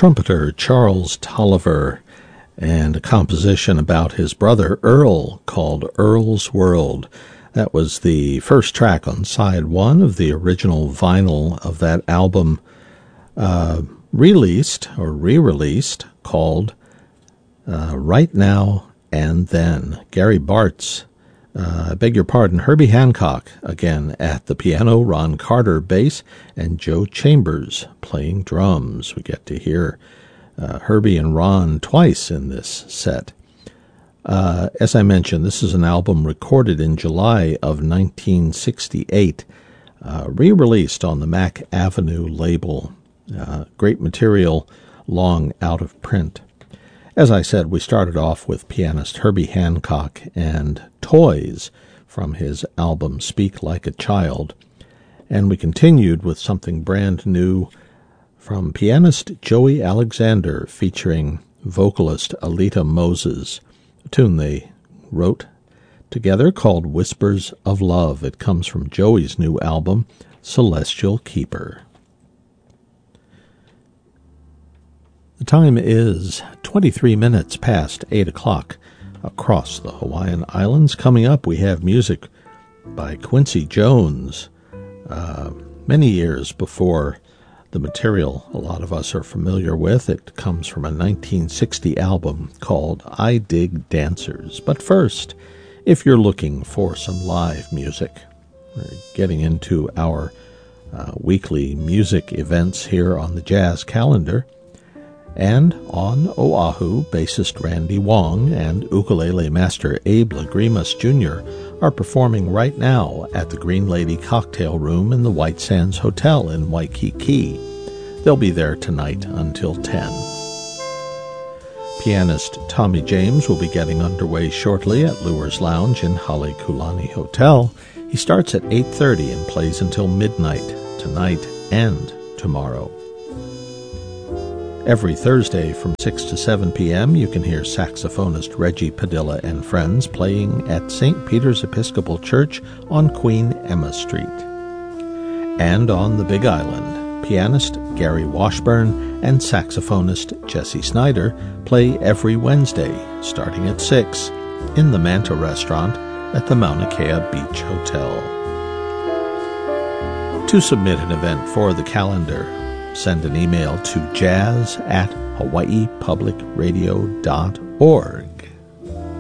trumpeter Charles Tolliver, and a composition about his brother Earl called Earl's World. That was the first track on side one of the original vinyl of that album, released or re-released, called Right Now and Then. Gary Bartz, I beg your pardon, Herbie Hancock again at the piano, Ron Carter bass, and Joe Chambers playing drums. We get to hear Herbie and Ron twice in this set. As I mentioned, this is an album recorded in July of 1968, re-released on the Mack Avenue label. Great material, long out of print. As I said, we started off with pianist Herbie Hancock and Toys from his album Speak Like a Child, and we continued with something brand new from pianist Joey Alexander featuring vocalist Alita Moses, a tune they wrote together called Whispers of Love. It comes from Joey's new album, Celestial Keeper. The time is 23 minutes past 8 o'clock across the Hawaiian Islands. Coming up, we have music by Quincy Jones, many years before the material a lot of us are familiar with. It comes from a 1960 album called I Dig Dancers. But first, if you're looking for some live music, we're getting into our weekly music events here on the Jazz Calendar. And on Oahu, bassist Randy Wong and ukulele master Abe Lagrimas Jr. are performing right now at the Green Lady Cocktail Room in the White Sands Hotel in Waikiki. They'll be there tonight until 10. Pianist Tommy James will be getting underway shortly at Lure's Lounge in Halekulani Hotel. He starts at 8:30 and plays until midnight tonight and tomorrow. Every Thursday from 6 to 7 p.m., you can hear saxophonist Reggie Padilla and friends playing at St. Peter's Episcopal Church on Queen Emma Street. And on the Big Island, pianist Gary Washburn and saxophonist Jesse Snyder play every Wednesday, starting at 6, in the Manta Restaurant at the Mauna Kea Beach Hotel. To submit an event for the calendar, send an email to jazz@hawaiipublicradio.org.